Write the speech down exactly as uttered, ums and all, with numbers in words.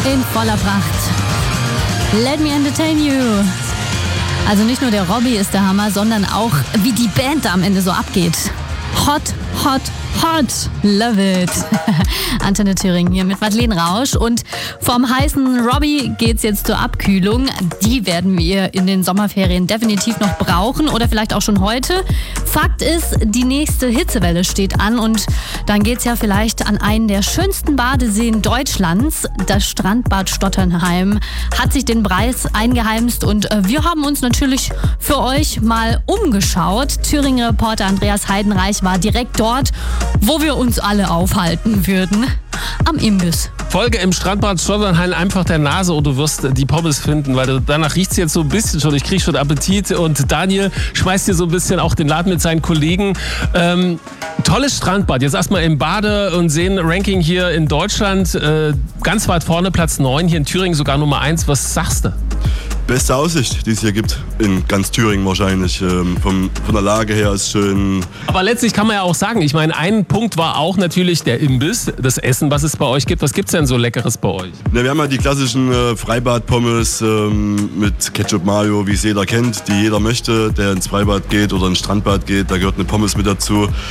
in voller Pracht. Let me entertain you. Also nicht nur der Robbie ist der Hammer, sondern auch wie die Band da am Ende so abgeht. Hot, hot, hot. Love it. Antenne Thüringen hier mit Madeleine Rausch. Und vom heißen Robbie geht's jetzt zur Abkühlung. Die werden wir in den Sommerferien definitiv noch brauchen oder vielleicht auch schon heute. Fakt ist, die nächste Hitzewelle steht an und dann geht's ja vielleicht an einen der schönsten Badeseen Deutschlands. Das Strandbad Stotternheim hat sich den Preis eingeheimst und wir haben uns natürlich für euch mal umgeschaut. Thüringer Reporter Andreas Heidenreich war direkt dort, wo wir uns alle aufhalten würden, am Imbiss. Folge im Strandbad Stotternheim einfach der Nase und du wirst die Pommes finden, weil danach riecht es jetzt so ein bisschen schon. Ich kriege schon Appetit und Daniel schmeißt hier so ein bisschen auch den Laden mit seinen Kollegen. Ähm, tolles Strandbad. Jetzt erstmal im Bade- und Seen-Ranking hier in Deutschland. Äh, ganz weit vorne, Platz neun, hier in Thüringen sogar Nummer eins. Was sagst du? Beste Aussicht, die es hier gibt. In ganz Thüringen wahrscheinlich. Ähm, vom, von der Lage her ist schön. Aber letztlich kann man ja auch sagen, ich meine, ein Punkt war auch natürlich der Imbiss, das Essen, was es bei euch gibt. Was gibt es denn so Leckeres bei euch? Ja, wir haben ja die klassischen äh, Freibad-Pommes ähm, mit Ketchup Mayo, wie es jeder kennt, die jeder möchte, der ins Freibad geht oder ins Strandbad geht. Da gehört eine Pommes mit dazu.